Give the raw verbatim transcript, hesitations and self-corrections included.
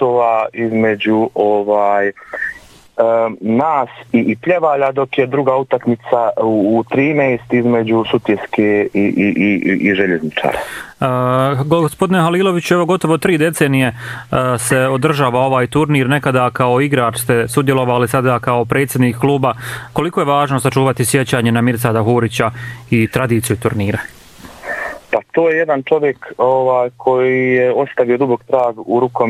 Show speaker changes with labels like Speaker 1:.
Speaker 1: glasova između ovaj nas i, i Pljevalja, dok je druga utakmica u, u trinaest između Sutjeske i, i, i, i Željezničara.
Speaker 2: Uh, gospodine Halilović, evo gotovo tri decenije uh, se održava ovaj turnir. Nekada kao igrač ste sudjelovali, sada kao predsjednik kluba. Koliko je važno sačuvati sjećanje na Mirsada Hurića i tradiciju turnira?
Speaker 1: Pa to je jedan čovjek ovaj, koji je ostavio dubok trag u rukom